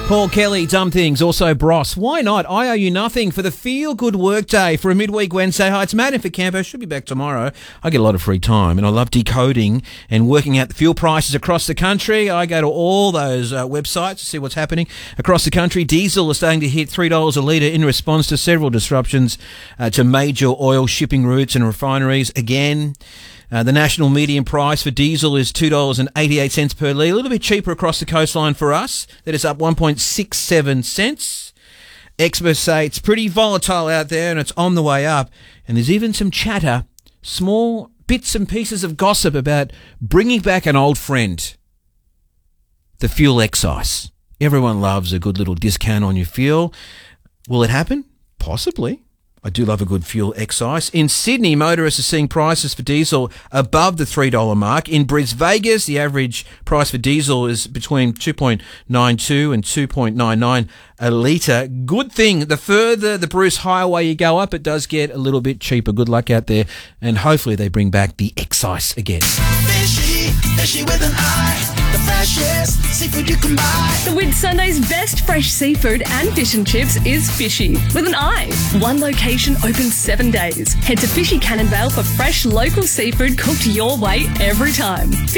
Paul Kelly, Dumb Things, also Bros. Why not? I owe you nothing for the feel-good work day for a midweek Wednesday. Hi, it's Matt in for Campo. Should be back tomorrow. I get a lot of free time and I love decoding and working out the fuel prices across the country. I go to all those websites to see what's happening across the country. Diesel is starting to hit $3 a litre in response to several disruptions to major oil shipping routes and refineries. Again, the national median price for diesel is $2.88 per litre, a little bit cheaper across the coastline for us. That is up 1.67 cents. Experts say it's pretty volatile out there and it's on the way up. And there's even some chatter, small bits and pieces of gossip about bringing back an old friend, the fuel excise. Everyone loves a good little discount on your fuel. Will it happen? Possibly. I do love a good fuel excise. In Sydney, motorists are seeing prices for diesel above the $3 mark. In Brisbane, Vegas, the average price for diesel is between $2.92 and $2.99 a litre. Good thing, the further the Bruce Highway you go up, it does get a little bit cheaper. Good luck out there. And hopefully they bring back the excise again. Fishy, fishy with an eye. The freshest seafood you can buy. The Whitsunday's best fresh seafood and fish and chips is Fishy with an eye. One location open 7 days. Head to Fishy Cannonvale for fresh local seafood cooked your way every time.